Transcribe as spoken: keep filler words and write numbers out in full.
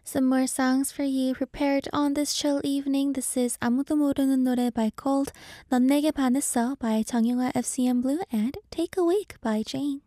Some more songs for you prepared on this chill evening. This is 아무도 모르는 노래 by Cold, 넌 내게 반했어 by 정영화 F C M Blue, and Take a Week by Jane.